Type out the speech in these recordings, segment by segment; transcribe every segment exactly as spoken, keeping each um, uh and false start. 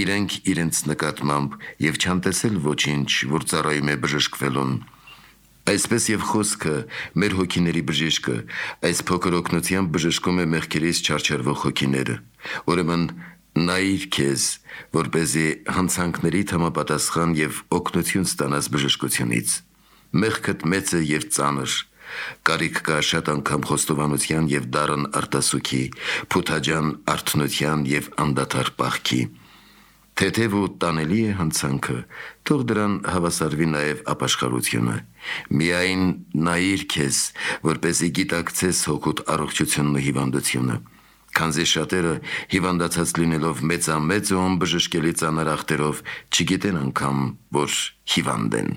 իրենք իրենց նկատմամբ և չան տեսել ոչինչ, որ ծառայում է բժշկվելուն։ Այսպես և խոսքը, մեր հոգիների բժիշկը, այս փոքր օգնությամբ բժշկում է մեղքերից չարչարվող հոգիները։ Ուրեմն նայիր քեզ, որպեսզի հանցանքներիդ համապատասխան և օգնություն ստանաս բժշկությունից։ Մեղքդ մեծ է և ծանր, կարիք կա շատ անգամ խոստովանության և դառն արտասուքի, փութաջան արթնության և անդադար պահքի։ Թեթև ու տանելի է հանցանքը, թող դրան հավասարվի նաև ապաշխարությունը։ Միայն նայիր քեզ, որպեսզի գիտակցես հոգուտ առողջությունն ու հիվանդությունը, քանզի շատերը հիվանդացած լինելով մեծամեծ ու անբժշկելի ծանր ախտերով չգիտեն անգամ, որ հիվանդ են։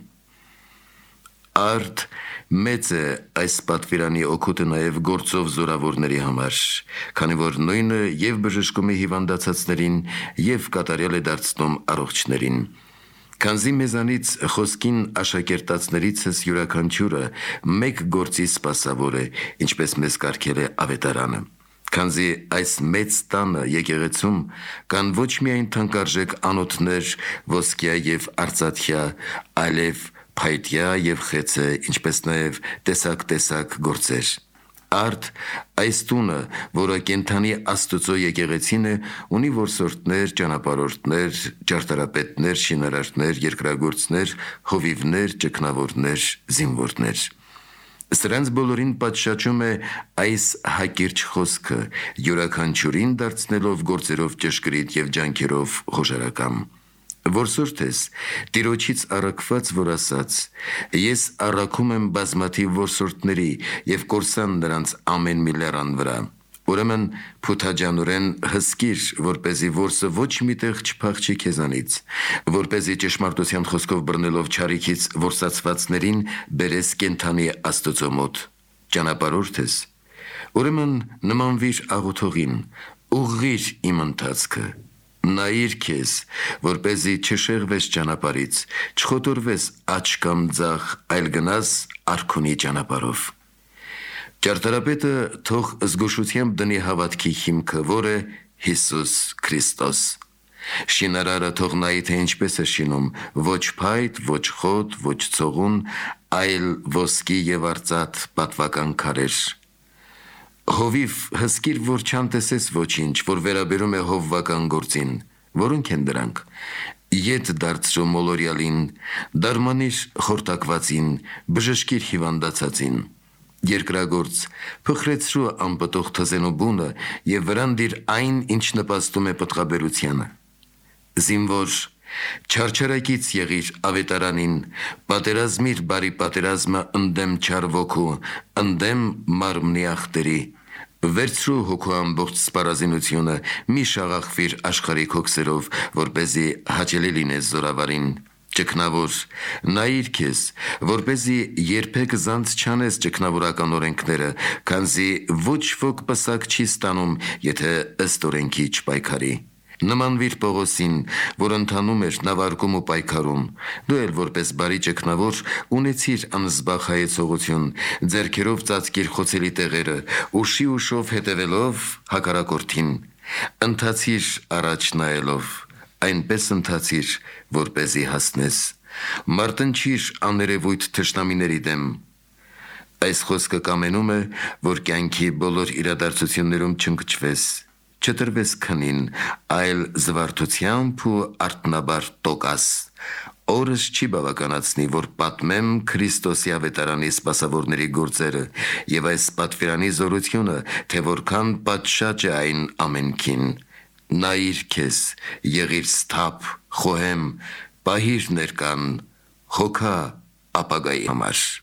Արդ մեծ է այս պատվիրանի օգուտը նաև գործով զորավորների համար, քանի որ նույնը և բժշկում է հիվանդացածներին, և կատարյալ է դարձնում առողջներին։ Քանզի մեզանից խոսքին աշակերտածներիցս յուրաքանչյուրը մեկ գործի սպասավոր է, ինչպես մեզ կարգել է ավետարանը։ Քանզի այս մեծ տանը եկեղեցում կան ոչ միայն թանկարժեք անոթներ, ոսկյա և արծաթյա, այլև փայտյա և խեցե, ինչպես նաև տեսակ-տեսակ գործեր։ Արդ այս տունը, որը կենդանի Աստծո եկեղեցին է, ունի որսորդներ, ճանապարհորդներ, ճարտարապետներ, շինարարներ, երկրագործներ, հովիվներ, ճգնավորներ, զինվորներ։ Սրանց բոլորին պատշաճում է այս հակիրճ խոսքը, յուրաքանչյուրին դարձնելով գործերով ճշգրիտ և ջանքերով խոժարակամ։ Որսորդ ես, Տիրոջից առաքված, որ ասաց. «Ես առաքում եմ բազմաթիվ որսորդների և կորսան նրանց ամեն մի լեռան վրա»։ Ուրեմն փութաջանորեն հսկիր, որպեսզի որսը ոչ մի տեղ չփախչի քեզանից, որպեսզի ճշմարտության խոսքով բռնելով չարիքից որսացվածներին բերես կենդանի Աստծո մոտ։ Ճանապարհորդ ես, ուրեմն նմանվիր աղոթողին, ուղղիր իմ ընթացքը։ Նայիր քեզ, որպեսզի չշեղվես ճանապարհից, չխոտորվես աջ կամ ձախ, այլ գնաս արքունի ճանապարհով։ Ճարտարապետը թող զգուշությամբ դնի հավատքի հիմքը, որը Հիսուս Քրիստոս։ Շինարարը թող նայի, թե ինչպես է շինում, ոչ փայտ, ոչ խոտ, ոչ ցողուն, այլ ոսկի և արծաթ պատվական քարեր։ Հովիվ հսկիր, որ չանտեսես ոչինչ, որ վերաբերում է հովվական գործին։ Որո՞նք են դրանք։ Ետ դարձրու մոլորյալին, դարմանիր խորտակվածին, բժշկիր հիվանդացածին։ Երկրագործ, փխրեցրու անպտող թզենու բունը և վրան դիր այն, ինչ նպաստում է պտղաբերությանը։ Զինվոր, չարչարակից եղիր ավետարանին, պատերազմիր բարի պատերազմը ընդդեմ չար ոգու, ընդդեմ մարմնի ախտերի։ Վերցրու հոգու ամբողջ սպառազինությունը, մի շաղախվիր աշխարհիկ հոգսերով, որպեսզի հաճելի լինես զորավարին։ Ճգնավոր, նայիր քեզ, որպեսզի երբեք զանց չանես ճգնավորական օրենքները, քանզի ոչ ոք պսակ չի ստանում, եթե ըստ օրենքի չպայքարի։ Նմանվիր Պողոսին, որ ընթանում էր նավարկում ու պայքարում։ Դու էլ որպես բարի ճգնավոր ունեցիր անզբաղ հայեցողություն, ձեռքերով ծածկիր խոցելի տեղերը, ուշի ուշով հետևելով հակառակորդին։ Ընթացիր առաջ նայելով, այնպես ընթացիր, որպեսզի հասնես։ Մարտնչիր աներևույթ թշնամիների դեմ։ Այս խոսքը կամենում է, որ կյանքի բոլոր իրադարձություններում չընկճվես, չտրվես քնին, այլ զվարթությամբ ու արթնաբար տոկաս։ Օրս չի բավականացնի, որ պատմեմ Քրիստոսի ավետարանի սպասավորների գործերը և այս պատվիրանի զորությունը, թե որքան պատշաճ է այն ամենքին։ Նայիր քեզ, եղիր սթափ, խոհեմ, պահիր ներկան, հոգա ապագայի համար։